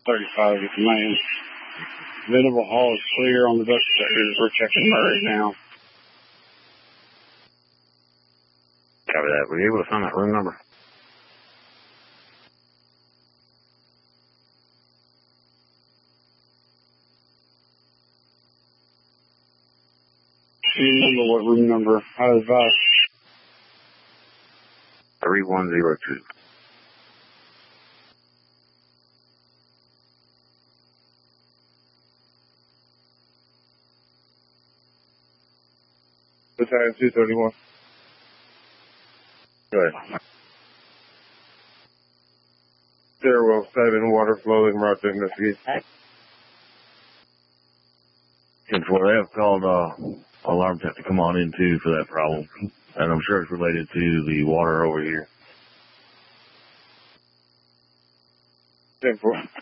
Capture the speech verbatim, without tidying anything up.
thirty-five is the main. Venable Hall is clear on the duct detectors. We're checking Murray now. Copy that. Were you able to find that room number? Do you remember what room number? I advise. three one zero two. Battalion two thirty-one. Go ahead. Stairwell seven, water flowing, route to investigate. ten four, they have called uh, alarm tech to come on in too for that problem. And I'm sure it's related to the water over here. ten four.